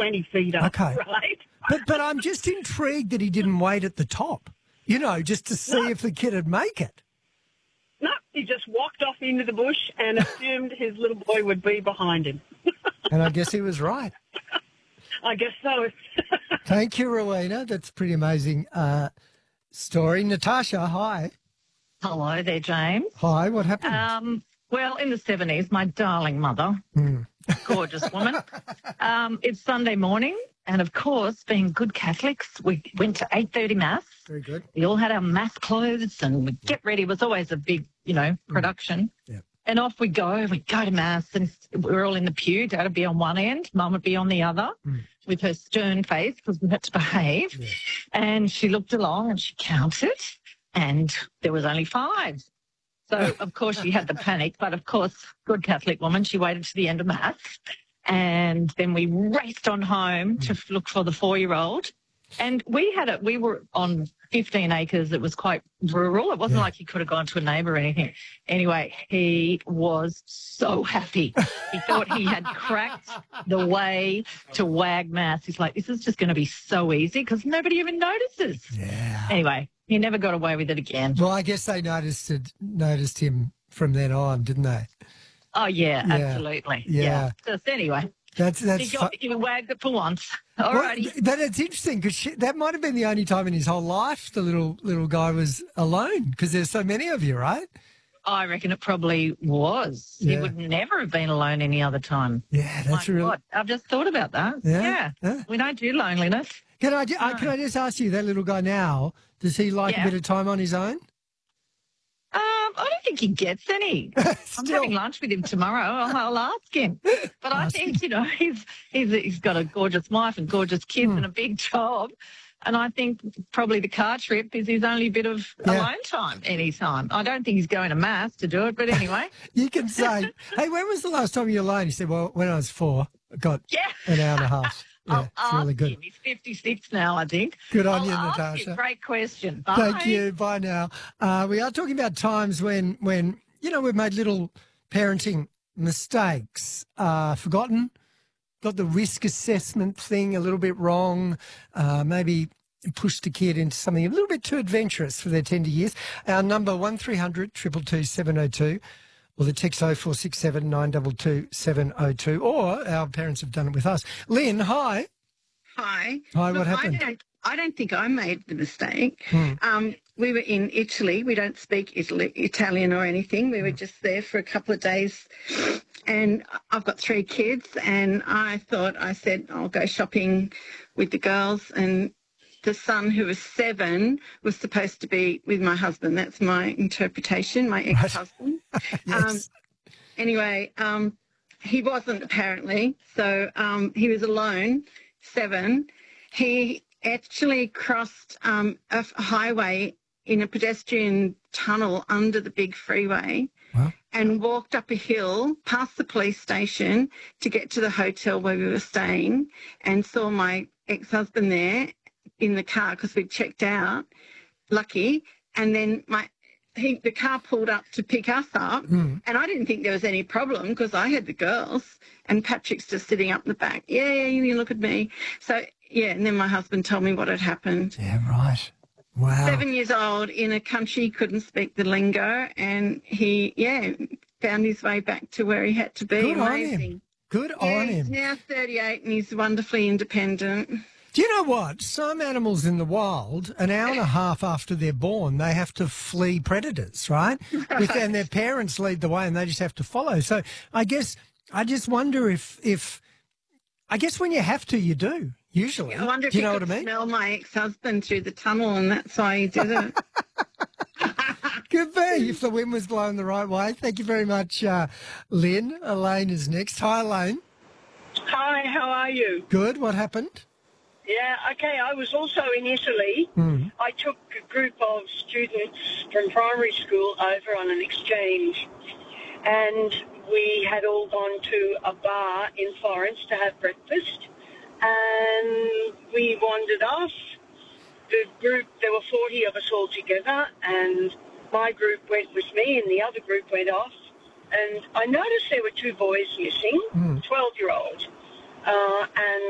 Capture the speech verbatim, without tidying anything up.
twenty feet up, Okay. right? But but I'm just intrigued that he didn't wait at the top, you know, just to see No. if the kid would make it. No, he just walked off into the bush and assumed his little boy would be behind him. And I guess he was right. I guess so. Thank you, Rowena. That's a pretty amazing uh, story. Natasha, hi. Hello there, James. Hi, what happened? Um, well, in the seventies, my darling mother, Mm. gorgeous woman, um, it's Sunday morning, and of course, being good Catholics, we went to eight thirty Mass. Very good. We all had our Mass clothes and we'd get ready. It was always a big, you know, production. Yeah. And off we go. We go to Mass, and we were all in the pew. Dad would be on one end, Mum would be on the other, Mm. with her stern face because we had to behave. Yeah. And she looked along and she counted, and there was only five. So, of course, she had the panic. But, of course, good Catholic woman, she waited to the end of Mass. And then we raced on home to f- look for the four-year-old. And we had it. We were on fifteen acres. It was quite rural. It wasn't Yeah. like he could have gone to a neighbour or anything. Anyway, he was so happy. He thought he had cracked the way to Wag Mass. He's like, this is just going to be so easy because nobody even notices. Yeah. Anyway, he never got away with it again. Well, I guess they noticed it, noticed him from then on, didn't they? Oh, yeah, Yeah. absolutely. Yeah. Just anyway, That's he, that's. got, he wagged it for once. All Well, righty. th- but it's interesting because that might have been the only time in his whole life the little little guy was alone because there's so many of you, right? I reckon it probably was. He Yeah. would never have been alone any other time. Yeah, that's My real. God, I've just thought about that. Yeah, Yeah. yeah. We don't do loneliness. Can I, ju- I can I just ask you, that little guy now, does he like Yeah. a bit of time on his own? Um, I don't think he gets any. I'm Still. having lunch with him tomorrow. I'll, I'll ask him. But I Ask think, you know, he's, he's he's got a gorgeous wife and gorgeous kids Hmm. and a big job. And I think probably the car trip is his only bit of Yeah. alone time any time. I don't think he's going to Mass to do it, but anyway. You can say, hey, when was the last time you were alone? He said, well, when I was four, I got Yeah. an hour and a half. Yeah, I'll it's ask really good. him. He's fifty-six now, I think. Good on I'll you, ask Natasha. him. Great question. Bye. Thank you. Bye now. Uh, we are talking about times when, when you know, we've made little parenting mistakes, uh, forgotten, got the risk assessment thing a little bit wrong, uh, maybe pushed the kid into something a little bit too adventurous for their tender years. Our number one three hundred two two two seven oh two or the text oh four six seven nine two two seven oh two, or our parents have done it with us. Lynn, hi. Hi. Hi, what Look, happened? I don't, I don't think I made the mistake. Hmm. Um, we were in Italy. We don't speak Italy, Italian or anything. We were just there for a couple of days. And I've got three kids, and I thought, I said, I'll go shopping with the girls. And the son, who was seven, was supposed to be with my husband. That's my interpretation, my ex-husband. Yes. Anyway, um, he wasn't apparently. So um, he was alone, seven. He actually crossed um, a f- highway in a pedestrian tunnel under the big freeway Wow. and walked up a hill past the police station to get to the hotel where we were staying, and saw my ex-husband there in the car because we'd checked out, lucky. And then my he, the car pulled up to pick us up, Mm. and I didn't think there was any problem because I had the girls, and Patrick's just sitting up the back. Yeah, yeah, you look at me. So, yeah, and then my husband told me what had happened. Yeah, right. Wow. Seven years old in a country, couldn't speak the lingo, and he, yeah, found his way back to where he had to be. Good on Amazing. him. Good Yeah, on he's him. now thirty-eight and he's wonderfully independent. Do you know what? Some animals in the wild, an hour and a half after they're born, they have to flee predators, right? With, and their parents lead the way and they just have to follow. So I guess, I just wonder if, if I guess when you have to, you do, usually. I wonder if do you he know could what I mean? smell my ex-husband through the tunnel and that's why he did it. Could be, if the wind was blowing the right way. Thank you very much, uh, Lynn. Elaine is next. Hi, Elaine. Hi, how are you? Good. What happened? Yeah, okay, I was also in Italy. Mm. I took a group of students from primary school over on an exchange, and we had all gone to a bar in Florence to have breakfast, and we wandered off. The group, there were forty of us all together, and my group went with me and the other group went off, and I noticed there were two boys missing, Mm. twelve-year-olds, uh, and